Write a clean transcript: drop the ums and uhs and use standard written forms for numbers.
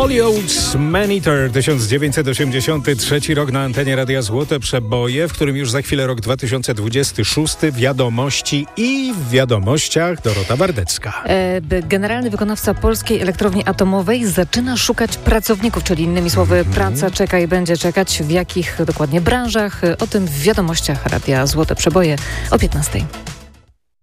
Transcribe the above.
Oats Maneater, 1983 rok na antenie Radia Złote Przeboje, w którym już za chwilę rok 2026, wiadomości i w wiadomościach Dorota Wardecka. Generalny wykonawca Polskiej Elektrowni Atomowej zaczyna szukać pracowników, czyli innymi słowy praca czeka i będzie czekać. W jakich dokładnie branżach? O tym w wiadomościach Radia Złote Przeboje o 15:00.